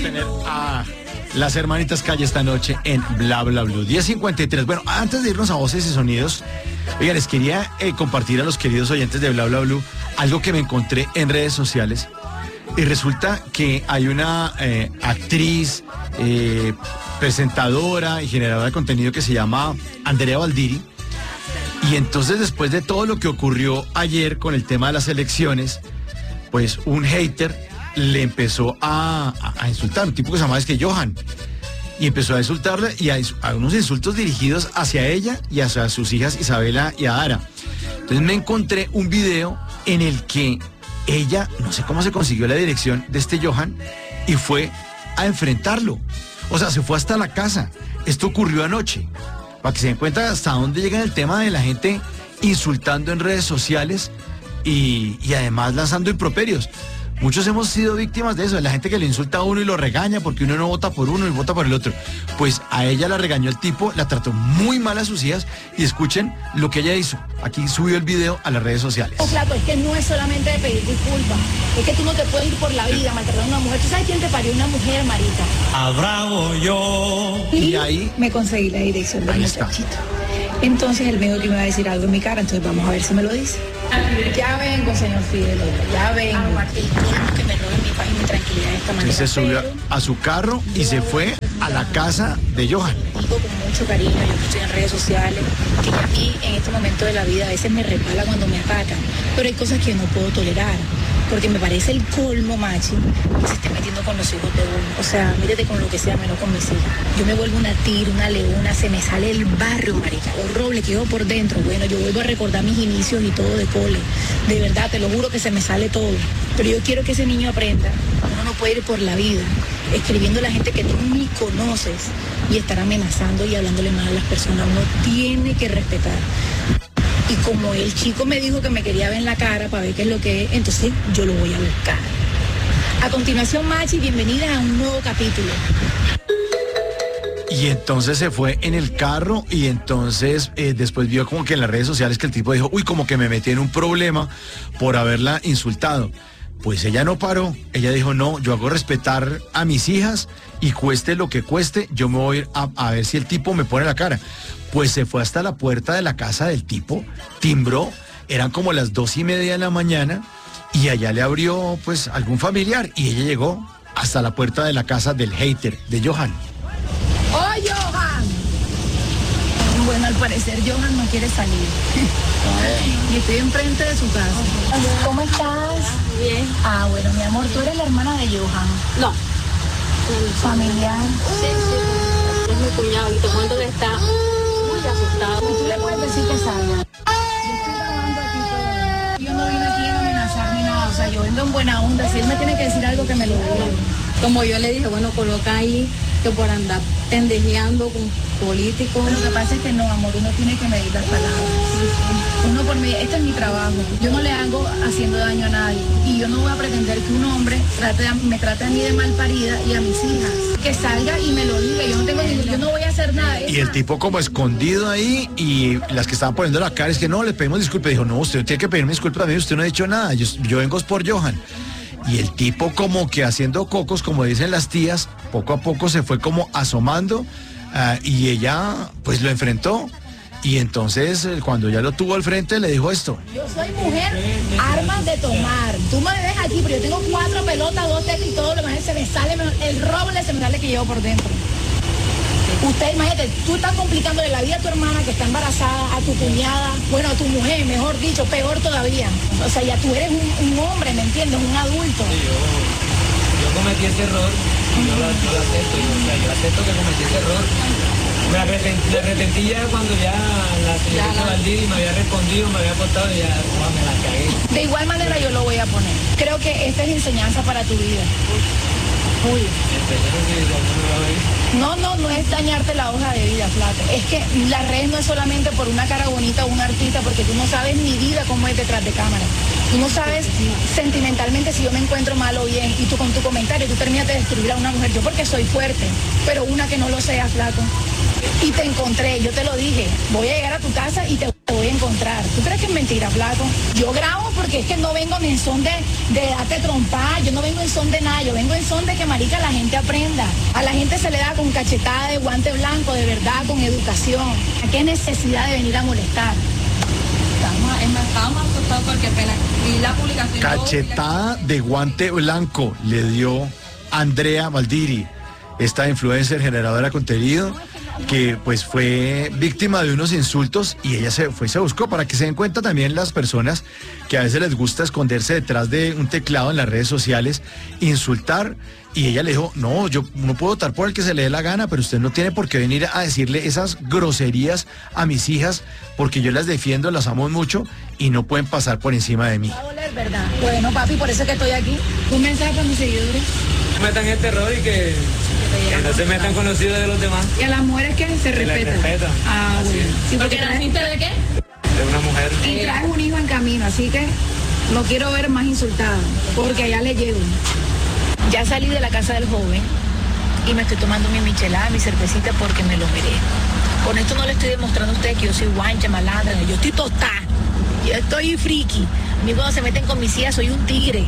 tener a las hermanitas Calle esta noche en Bla Bla Blue. 10:53. Bueno, antes de irnos a Voces y Sonidos, oiga, les quería compartir a los queridos oyentes de Bla Bla Blue algo que me encontré en redes sociales. Y resulta que hay una actriz, presentadora y generadora de contenido que se llama Andrea Valdiri. Y entonces, después de todo lo que ocurrió ayer con el tema de las elecciones, pues un hater le empezó a insultar, un tipo que se llama Johan. Y empezó a insultarle y a unos insultos dirigidos hacia ella y hacia sus hijas Isabela y Adara. Entonces me encontré un video en el que ella, no sé cómo se consiguió la dirección de Johan y fue a enfrentarlo. O sea, se fue hasta la casa. Esto ocurrió anoche. Para que se den cuenta hasta dónde llega el tema de la gente insultando en redes sociales y además lanzando improperios. Muchos hemos sido víctimas de eso, de la gente que le insulta a uno y lo regaña porque uno no vota por uno y vota por el otro. Pues a ella la regañó el tipo, la trató muy mal a sus hijas y escuchen lo que ella hizo. Aquí subió el video a las redes sociales. No, Flaco, es que no es solamente de pedir disculpas, es que tú no te puedes ir por la vida maltratando a una mujer. ¿Tú sabes quién te parió una mujer, marica? A bravo yo. Y ahí me conseguí la dirección del muchachito. Entonces él me dijo que me iba a decir algo en mi cara, entonces vamos a ver si me lo dice. Ya vengo, señor Fidel, ya vengo. Que me roben mi paz y mi tranquilidad de esta manera. se subió a su carro y se fue a la casa de Johan. Digo con mucho cariño, yo que estoy en redes sociales, que a mí en este momento de la vida a veces me resbala cuando me atacan, pero hay cosas que no puedo tolerar. Porque me parece el colmo, machi, que se esté metiendo con los hijos de uno. O sea, mírate con lo que sea, menos con mis hijas. Yo me vuelvo una tigre, una leona, se me sale el barrio, marica. Los robles quedo por dentro. Bueno, yo vuelvo a recordar mis inicios y todo de cole. De verdad, te lo juro que se me sale todo. Pero yo quiero que ese niño aprenda. Uno no puede ir por la vida escribiendo a la gente que tú ni conoces y estar amenazando y hablándole mal a las personas. Uno tiene que respetar. Y como el chico me dijo que me quería ver en la cara para ver qué es lo que es, entonces yo lo voy a buscar. A continuación, Machi, bienvenidas a un nuevo capítulo. Y entonces se fue en el carro y entonces después vio como que en las redes sociales que el tipo dijo, uy, como que me metí en un problema por haberla insultado. Pues ella no paró, ella dijo, no, yo hago respetar a mis hijas y cueste lo que cueste, yo me voy a ver si el tipo me pone la cara. Pues se fue hasta la puerta de la casa del tipo, timbró, eran como las 2:30 de la mañana y allá le abrió pues algún familiar y ella llegó hasta la puerta de la casa del hater, de Johan. ¡Oh, Johan! Bueno, al parecer Johan no quiere salir. Y estoy enfrente de su casa. ¿Cómo estás? Bien. Ah, bueno, mi amor, tú eres la hermana de Johan. No. Familiar. Sí. Es mi cuñado y te cuento que está muy asustado. Tú le puedes decir que salga. Yo estoy grabando aquí todo. Yo no vine aquí a amenazar ni nada. O sea, yo vengo en buena onda. Si él me tiene que decir algo, que me lo diga. Como yo le dije, bueno, coloca ahí que por andar pendejeando con políticos. Lo que pasa es que no, amor, uno tiene que medir las palabras. Uno por mí, este es mi trabajo. Yo no le hago haciendo daño a nadie. Y yo no voy a pretender que un hombre me trate a mí de mal parida y a mis hijas. Que salga y me lo diga. Yo no voy a hacer nada. Y el tipo como escondido ahí y las que estaban poniendo la cara es que no, le pedimos disculpas. Dijo, no, usted tiene que pedirme disculpas a mí, usted no ha dicho nada. Yo vengo por Johan. Y el tipo como que haciendo cocos, como dicen las tías, poco a poco se fue como asomando y ella pues lo enfrentó. Y entonces cuando ya lo tuvo al frente le dijo esto. Yo soy mujer, armas de tomar. Tú me ves aquí, pero yo tengo 4 pelotas, 2 teclas y todo lo demás se me sale, el roble se me sale que llevo por dentro. Usted, imagínate, tú estás complicándole la vida a tu hermana que está embarazada, a tu cuñada, bueno, a tu mujer, mejor dicho, peor todavía. O sea, ya tú eres un hombre, ¿me entiendes? Un adulto. Sí, yo cometí ese error, yo lo acepto, yo acepto que cometí ese error. Me arrepentí ya cuando ya la señorita Valdiri me había respondido, me había contado y ya me la cagué. De igual manera yo lo voy a poner. Creo que esta es enseñanza para tu vida. Uy. No es dañarte la hoja de vida, Flaco. Es que las redes no es solamente por una cara bonita o un artista, porque tú no sabes mi vida cómo es detrás de cámara. Tú no sabes sentimentalmente si yo me encuentro mal o bien, y tú con tu comentario tú terminas de destruir a una mujer. Yo porque soy fuerte, pero una que no lo sea, Flaco. y te encontré, yo te lo dije, voy a llegar a tu casa y te voy a encontrar. ¿Tú crees que es mentira, flaco? Yo grabo porque es que no vengo ni en son de darte trompar, yo no vengo en son de nada, yo vengo en son de que, marica, la gente aprenda. A la gente se le da con cachetada de guante blanco, de verdad, con educación. ¿A qué necesidad de venir a molestar? Estábamos asustados porque apenas vi la publicación. Cachetada de guante blanco le dio Andrea Valdiri, esta influencer generadora de contenido, que pues fue víctima de unos insultos y ella se buscó, para que se den cuenta también las personas que a veces les gusta esconderse detrás de un teclado en las redes sociales, insultar, y ella le dijo, no, yo no puedo votar por el que se le dé la gana, pero usted no tiene por qué venir a decirle esas groserías a mis hijas, porque yo las defiendo, las amo mucho y no pueden pasar por encima de mí. Va a doler, ¿verdad? Bueno, papi, por eso es que estoy aquí. Un mensaje para mis seguidores. No metan este error y que no se metan con los hijos de los demás. Y a las mujeres que se respetan. Ah, bueno. Sí, ¿Porque naciste de qué? De una mujer. Y traes un hijo en camino, así que no quiero ver más insultada, porque allá le llevo. Ya salí de la casa del joven y me estoy tomando mi michelada, mi cervecita, porque me lo merezco. Con esto no le estoy demostrando a ustedes que yo soy guancha, malandra, yo estoy tostada, yo estoy friki. A mí cuando se meten con mis hijas soy un tigre.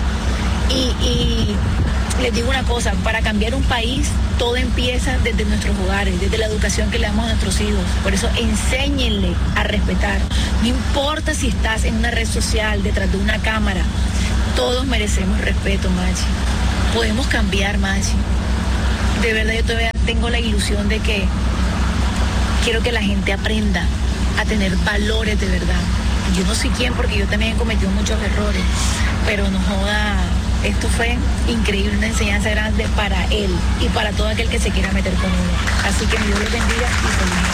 Y les digo una cosa, para cambiar un país todo empieza desde nuestros hogares, desde la educación que le damos a nuestros hijos. Por eso enséñenle a respetar. No importa si estás en una red social, detrás de una cámara, todos merecemos respeto, Machi. Podemos cambiar, Machi. De verdad yo todavía tengo la ilusión de que quiero que la gente aprenda a tener valores de verdad. Yo no sé quién, porque yo también he cometido muchos errores, pero no joda. Esto fue increíble, una enseñanza grande para él y para todo aquel que se quiera meter con uno. Así que Dios los bendiga y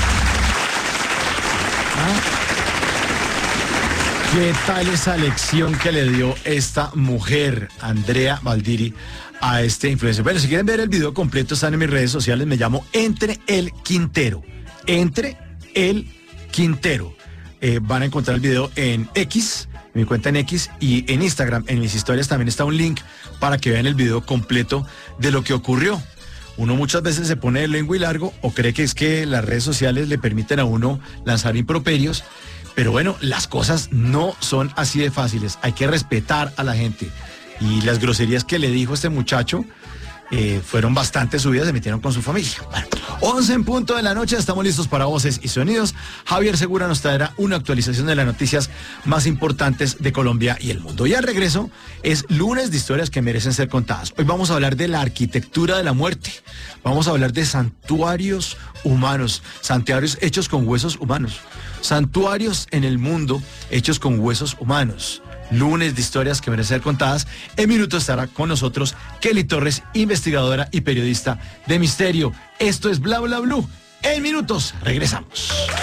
feliz. ¿Qué tal esa lección que le dio esta mujer, Andrea Valdiri, a este influencer? Bueno, si quieren ver el video completo, están en mis redes sociales, me llamo Entre el Quintero. Entre el Quintero. Van a encontrar el video en X, en mi cuenta en X, y en Instagram, en mis historias también está un link para que vean el video completo de lo que ocurrió. Uno muchas veces se pone de lengua y largo o cree que es que las redes sociales le permiten a uno lanzar improperios, pero bueno, las cosas no son así de fáciles. Hay que respetar a la gente. Y las groserías que le dijo este muchacho fueron bastante subidas, se metieron con su familia. Bueno, 11 en punto de la noche, estamos listos para Voces y Sonidos. Javier Segura nos traerá una actualización de las noticias más importantes de Colombia y el mundo. Y al regreso es lunes de historias que merecen ser contadas. Hoy vamos a hablar de la arquitectura de la muerte. Vamos a hablar de santuarios humanos, santuarios hechos con huesos humanos. Santuarios en el mundo hechos con huesos humanos. Lunes de historias que merecen ser contadas. En minutos estará con nosotros Kelly Torres, investigadora y periodista de misterio. Esto es Bla Bla Blue. En minutos regresamos.